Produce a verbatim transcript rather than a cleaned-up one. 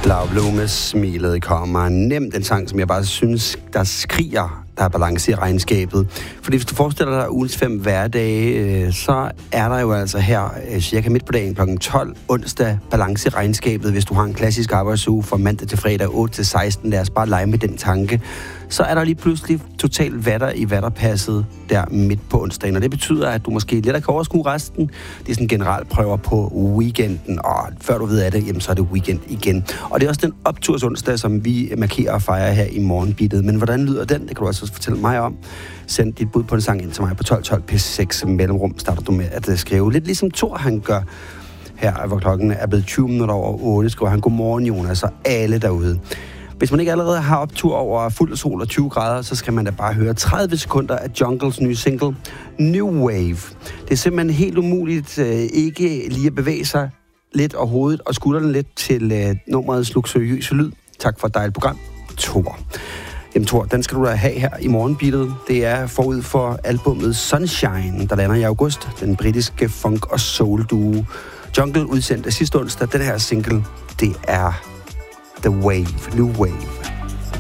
Lavblume, smilet kommer nemt. En sang, som jeg bare synes, der skriger, der er balance i regnskabet. Fordi hvis du forestiller dig ugens fem hverdage, så er der jo altså her cirka midt på dagen klokken tolv onsdag balance i regnskabet. Hvis du har en klassisk arbejdsuge fra mandag til fredag otte til seksten, lad os bare lege med den tanke. Så er der lige pludselig totalt vatter i vatterpasset der midt på onsdagen. Og det betyder, at du måske lettere kan overskue resten. Det er sådan generelt prøver på weekenden, og før du ved af det, jamen, så er det weekend igen. Og det er også den opturs onsdag, som vi markerer og fejrer her i morgenbittet. Men hvordan lyder den? Det kan du også fortælle mig om. Send dit bud på en sang ind til mig på tolv tolv P seks mellemrum. Starter du med at skrive lidt ligesom Thor, han gør her, hvor klokken er blevet tyve minutter over otte. Skriver han, godmorgen Jonas og alle derude. Hvis man ikke allerede har optur over fuld sol og tyve grader, så skal man da bare høre tredive sekunder af Jungles nye single, New Wave. Det er simpelthen helt umuligt øh, ikke lige at bevæge sig lidt og hovedet og skuldrene lidt til øh, nummerets luksuriøse lyd. Tak for et dejligt program, Thor. Jamen Thor, den skal du da have her i morgenbittet. Det er forud for albumet Sunshine, der lander i august. Den britiske funk- og soul-duo. Jungle udsendte sidste onsdag. Den her single, det er The Wave, New Wave.